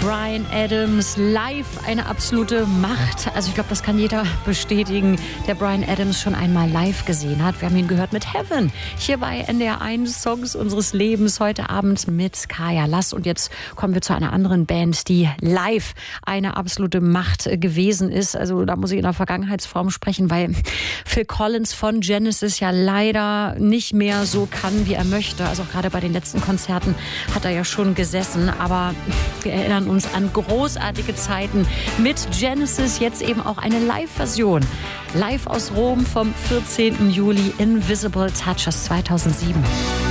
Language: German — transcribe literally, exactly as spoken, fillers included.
Bryan Adams live, eine absolute Macht. Also ich glaube, das kann jeder bestätigen, der Bryan Adams schon einmal live gesehen hat. Wir haben ihn gehört mit Heaven, hier bei N D R eins Songs unseres Lebens, heute Abend mit Kaya Lass. Und jetzt kommen wir zu einer anderen Band, die live eine absolute Macht gewesen ist. Also da muss ich in der Vergangenheitsform sprechen, weil Phil Collins von Genesis ja leider nicht mehr so kann, wie er möchte. Also auch gerade bei den letzten Konzerten hat er ja schon gesessen. Aber wir erinnern uns an großartige Zeiten mit Genesis. Jetzt eben auch eine Live-Version. Live aus Rom vom vierzehnten Juli, Invisible Touches zweitausendsieben.